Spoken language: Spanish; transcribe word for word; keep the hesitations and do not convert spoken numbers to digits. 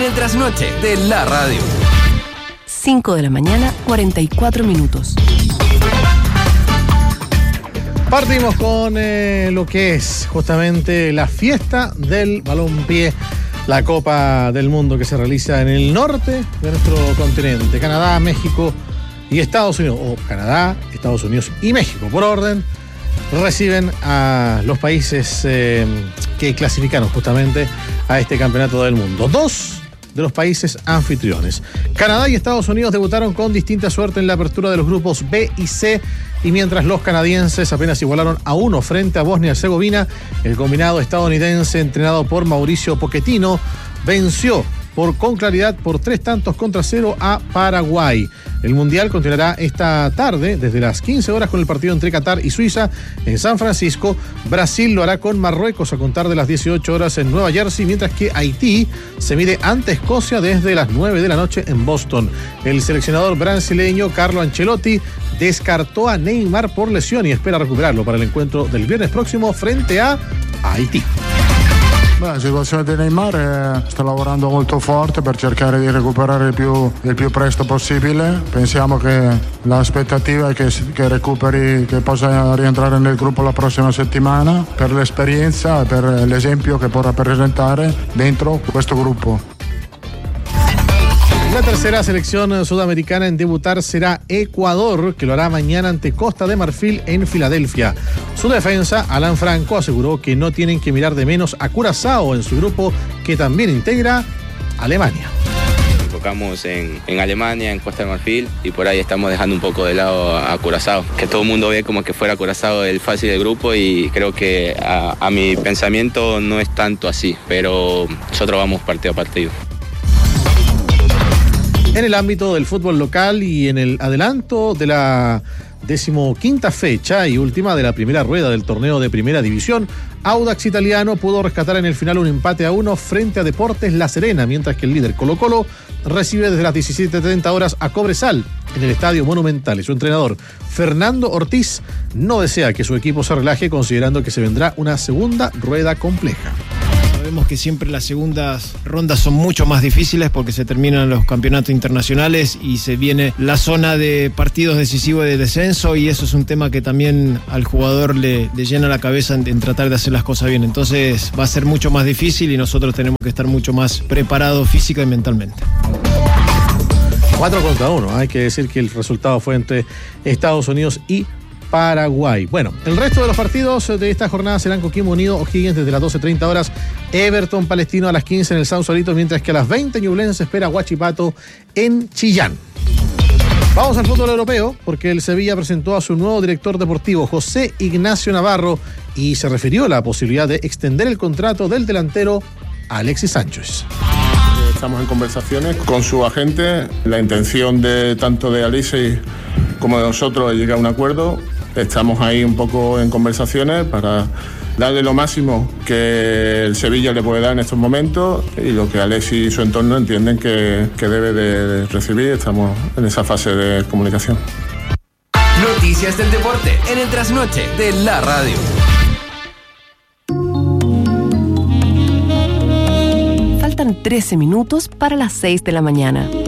en el trasnoche de la radio. cinco de la mañana, cuarenta y cuatro minutos. Partimos con eh, lo que es justamente la fiesta del balompié, la Copa del Mundo que se realiza en el norte de nuestro continente, Canadá, México y Estados Unidos, o Canadá, Estados Unidos y México, por orden, reciben a los países eh, que clasificaron justamente a este campeonato del mundo. Dos de los países anfitriones. Canadá y Estados Unidos debutaron con distinta suerte en la apertura de los grupos B y C, y mientras los canadienses apenas igualaron a uno frente a Bosnia y Herzegovina, el combinado estadounidense, entrenado por Mauricio Pochettino, venció por con claridad por tres tantos contra cero a Paraguay. El Mundial continuará esta tarde desde las quince horas con el partido entre Qatar y Suiza en San Francisco. Brasil lo hará con Marruecos a contar de las dieciocho horas en Nueva Jersey, mientras que Haití se mide ante Escocia desde las nueve de la noche en Boston. El seleccionador brasileño Carlo Ancelotti descartó a Neymar por lesión y espera recuperarlo para el encuentro del viernes próximo frente a Haití. Beh, la situazione di Neymar è, sta lavorando molto forte per cercare di recuperare il più, il più presto possibile. Pensiamo che l'aspettativa è che, che recuperi, che possa rientrare nel gruppo la prossima settimana per l'esperienza e per l'esempio che può rappresentare dentro questo gruppo. La tercera selección sudamericana en debutar será Ecuador, que lo hará mañana ante Costa de Marfil en Filadelfia. Su defensa, Alan Franco, aseguró que no tienen que mirar de menos a Curazao en su grupo, que también integra Alemania. Nos enfocamos en, en Alemania, en Costa de Marfil, y por ahí estamos dejando un poco de lado a Curazao, que todo el mundo ve como que fuera Curazao el fácil del grupo, y creo que a, a mi pensamiento no es tanto así, pero nosotros vamos partido a partido. En el ámbito del fútbol local y en el adelanto de la decimoquinta fecha y última de la primera rueda del torneo de Primera División, Audax Italiano pudo rescatar en el final un empate a uno frente a Deportes La Serena, mientras que el líder Colo Colo recibe desde las diecisiete treinta horas a Cobresal en el Estadio Monumental, y su entrenador Fernando Ortiz no desea que su equipo se relaje, considerando que se vendrá una segunda rueda compleja. Sabemos que siempre las segundas rondas son mucho más difíciles porque se terminan los campeonatos internacionales y se viene la zona de partidos decisivos de descenso, y eso es un tema que también al jugador le, le llena la cabeza en, en tratar de hacer las cosas bien. Entonces va a ser mucho más difícil y nosotros tenemos que estar mucho más preparados física y mentalmente. Cuatro contra uno. Hay que decir que el resultado fue entre Estados Unidos y Paraguay. Bueno, el resto de los partidos de esta jornada serán Coquimbo Unido O'Higgins desde las doce treinta horas, Everton Palestino a las quince en el Sausalito, mientras que a las veinte Ñublense espera Huachipato en Chillán. Vamos al fútbol europeo, porque el Sevilla presentó a su nuevo director deportivo, José Ignacio Navarro, y se refirió a la posibilidad de extender el contrato del delantero Alexis Sánchez. Estamos en conversaciones con su agente. La intención de tanto de Alexis como de nosotros es llegar a un acuerdo. Estamos ahí un poco en conversaciones para darle lo máximo que el Sevilla le puede dar en estos momentos y lo que Alexis y su entorno entienden que, que debe de recibir. Estamos en esa fase de comunicación. Noticias del deporte en el trasnoche de la radio. Faltan trece minutos para las seis de la mañana.